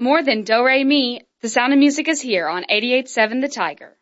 More than do-re-mi, The Sound of Music is here on 88.7 The Tiger.